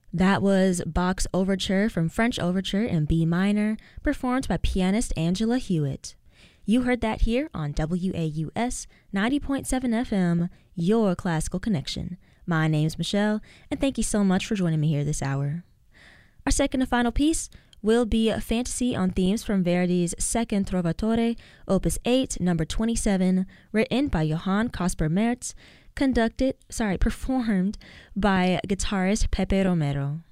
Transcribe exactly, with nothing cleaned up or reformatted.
That was Bach's Overture from French Overture in B minor, performed by pianist Angela Hewitt. You heard that here on W A U S ninety point seven F M, your classical connection. My name's Michelle, and thank you so much for joining me here this hour. Our second and final piece will be a fantasy on themes from Verdi's Second Trovatore, Opus eight, number twenty-seven, written by Johann Caspar Merz, conducted, sorry, performed by guitarist Pepe Romero.